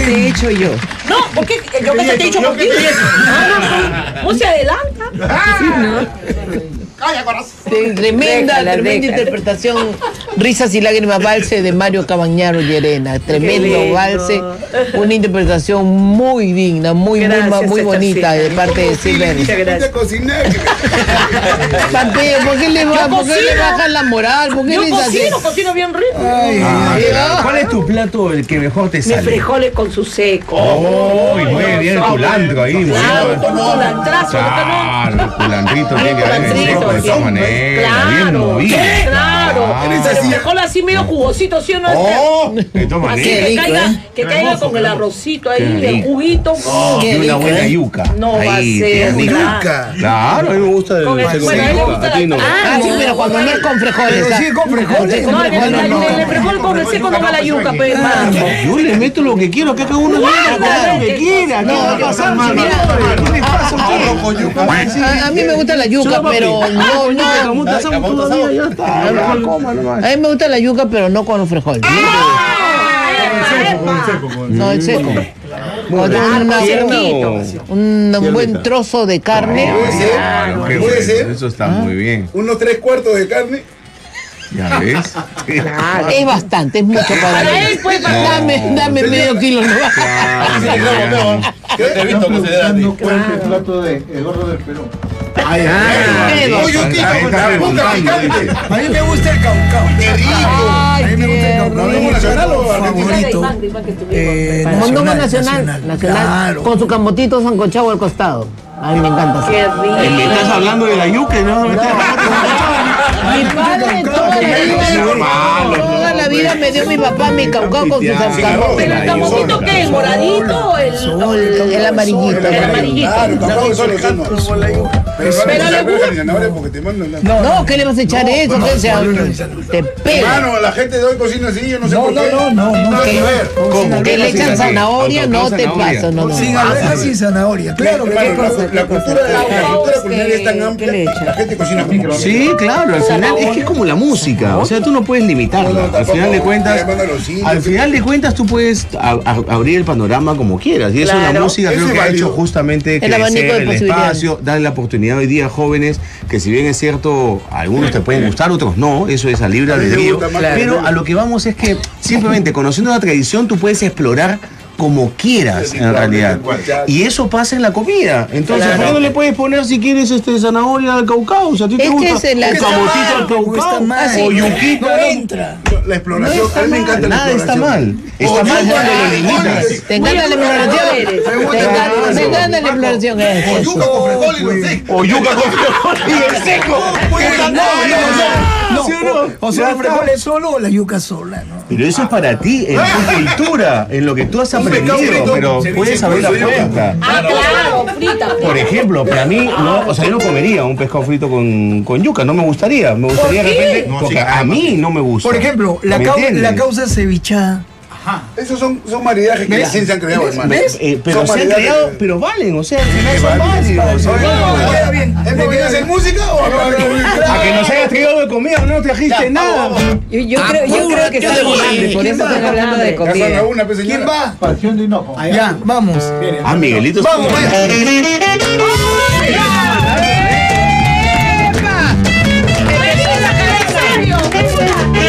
te he hecho yo? No, porque yo que te he dicho contigo. No se adelanta. Sí, ¿no? Calla, corazón. Tremenda Déjala. interpretación. Risas y lágrimas, valse de Mario Cabañaro Llerena. Tremendo valse. Una interpretación muy digna, muy bonita de parte de Silver. Muchas gracias. Pampeo, ¿por qué le bajan la moral? ¿Por qué Yo le así? cocino bien rico. ¿Cuál es tu plato el que mejor te Me sale? frijoles con su seco. Oh, muy bien, el culantro ahí, muy Claro, bien. con un culantrazo. Claro, el culantrito tiene que haber seco de todas maneras, bien Claro, movido. claro. Pero el frijol así medio jugosito, ¿sí o no? De todas Así maneras. que caiga con el arrocito ahí, Qué el rico. juguito. Y una buena yuca. No va a Ahí, ser. qué rico. Yuca. Claro, a mí me gusta el Con el- seco bueno, a él le gusta a ti no. Ah, sí, pero cuando no es con frijoles. Pero sí, con frijoles. No, el frijol con el seco no va la yuca, pero hermano. Yo le meto lo que quiero, acá cada uno le mete lo que quiera. ¿Qué va a pasar, mano? ¿Qué le pasa a Arroz con yuca. A mí me gusta la yuca, pero no. ¿Cómo te hacemos todavía? Ya está. Coma nomás. A mí me gusta la yuca, pero no con los frijoles. No, el seco. Un buen trozo de carne. Claro, qué Puede bueno, ser. eso está muy bien. Unos 3/4 de carne. ¿Ya ves? Es bastante, es mucho para mí. Para él, pues, Dame medio kilo, ¿no? Te he visto Buscando cuál es el plato de El Gordo del Perú. Oh, yuquita, yuca picante. A mí me gusta el caucao. ¡Qué rico! A mí me gusta el caucao. ¿Cómo nacional o argentino? Favorito. Mondongo nacional. Claro. Con su camotito sancochado al costado. A mí me encanta. Qué ¿Me rico. estás hablando de la yuca? ¿No? Mi padre toda la vida me dio mi papá mi caucao con su camote. ¿Pero el camotito qué? ¿El moradito o El amarillito. El amarillito. Claro, cacao solo uno. Pero le gusta. Porque te mandan la... No, ¿qué le vas a echar eso? ¿Qué sea? Te pega. Hermano, la gente de hoy cocina así, yo no sé por qué. No. Nada que ver. ¿Cómo? Que le echan zanahoria, no te pasa, no. Sin alberja, sin zanahoria. Claro, Hermano, la cultura culinaria es tan amplia, la gente cocina como Sí, claro, al final es que es como la música, o sea, tú no puedes limitarla. Al final de cuentas tú puedes abrir el panorama como quieras, y eso es la Claro. música Eso creo es que ha válido. hecho justamente El abanico crecer de el posibilidades. espacio, darle la oportunidad hoy día a jóvenes que si bien es cierto, algunos te pueden gustar, otros no, eso es a libre A mí me albedrío, gusta más, pero claro. a lo que vamos es que simplemente conociendo la tradición tú puedes explorar como quieras en realidad. Y eso pasa en la comida. Entonces, ¿por qué no le puedes poner si quieres zanahoria al caucao? O sea, ¿a ti te Es que gusta es la- un camotito al caucao? O yuquita. No entra. La exploración, a mí me encanta la Nada está exploración. mal. Está mal cuando lo limitas. Te encanta la exploración. Te encanta la exploración. O yuca con frijol y lo seco. O yuca con frijol y el seco. O sea, el frijoles solo o la yuca sola, ¿no? Pero eso es para ti, en tu cultura, en lo que tú has aprendido, pero puedes abrir la puerta. Ah, claro, frita. Por ejemplo, para mí, no, o sea, yo no comería un pescado frito con yuca, no me gustaría. Me gustaría de repente, porque a mí no me gusta. Por ejemplo, ¿Me entiendes? la causa cevichada. Esos son maridajes que la ciencia han creado, hermano. ¿Ves? Pero Son se han variedades creado, que- pero valen, o sea, al final son válidos. Me queda bien. ¿Es porque a hacer música o A que nos hayas traído de comida, no trajiste nada. Yo creo que estamos hambre, por eso están hablando de Ya son comida. a una, pues, señora. ¿Quién va? Pasión de Hinojo. Ya, vamos. Ah, Miguelito. Vamos, sí. vaya.